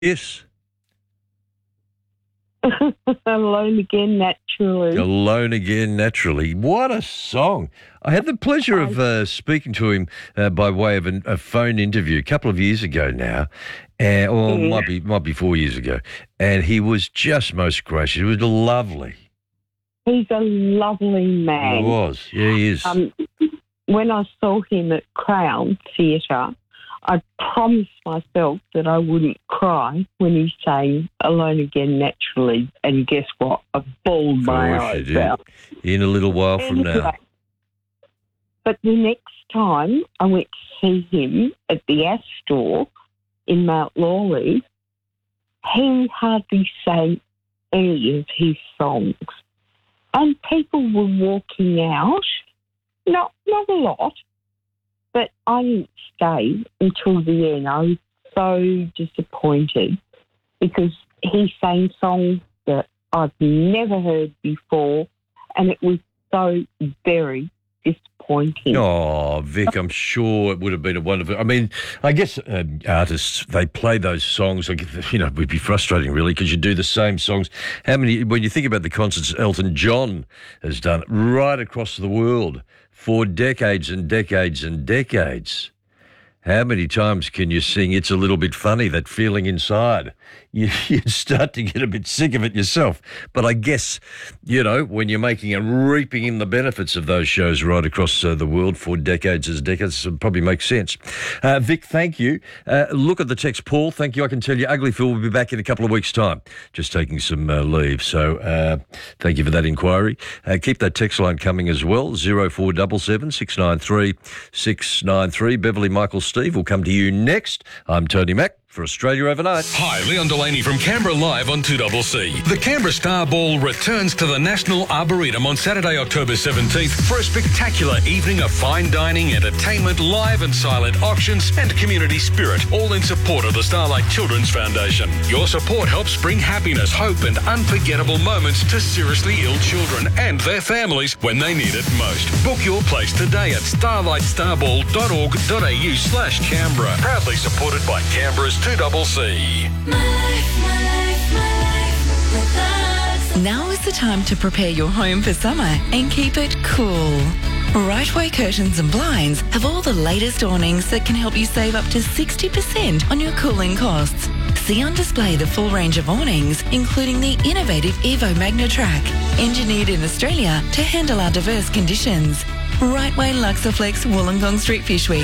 Yes. Alone Again Naturally. Alone Again Naturally. What a song. I had the pleasure of speaking to him by way of a phone interview a couple of years ago now, might be 4 years ago, and he was just most gracious. He was lovely. He's a lovely man. He was. Yeah, he is. When I saw him at Crown Theatre, I promised myself that I wouldn't cry when he sang Alone Again Naturally, and guess what? I bawled my eyes out. In a little while from now. But the next time I went to see him at the Astor in Mount Lawley, he hardly sang any of his songs. And people were walking out, not a lot, but I didn't stay until the end. I was so disappointed because he sang songs that I've never heard before, and it was so very disappointing. Oh, Vic, I'm sure it would have been a wonderful... I mean, I guess artists, they play those songs, it would be frustrating, really, because you do the same songs. When you think about the concerts Elton John has done right across the world for decades and decades and decades, how many times can you sing It's a Little Bit Funny, that feeling inside? You start to get a bit sick of it yourself. But I guess, when you're making and reaping in the benefits of those shows right across the world for decades as decades, it probably makes sense. Vic, thank you. Look at the text, Paul. Thank you. I can tell you Ugly Phil will be back in a couple of weeks' time, just taking some leave. So thank you for that inquiry. Keep that text line coming as well, 0477 693 693. Beverly, Michael, Steve will come to you next. I'm Tony Mack for Australia Overnight. Hi, Leon Delaney from Canberra Live on 2CC. The Canberra Star Ball returns to the National Arboretum on Saturday, October 17th for a spectacular evening of fine dining, entertainment, live and silent auctions and community spirit, all in support of the Starlight Children's Foundation. Your support helps bring happiness, hope and unforgettable moments to seriously ill children and their families when they need it most. Book your place today at starlightstarBall.org.au/Canberra. Proudly supported by Canberra's 2CC. Now is the time to prepare your home for summer and keep it cool. Rightway Curtains and Blinds have all the latest awnings that can help you save up to 60% on your cooling costs. See on display the full range of awnings, including the innovative Evo MagnaTrack, engineered in Australia to handle our diverse conditions. Rightway Luxaflex Wollongong Street Fish Week.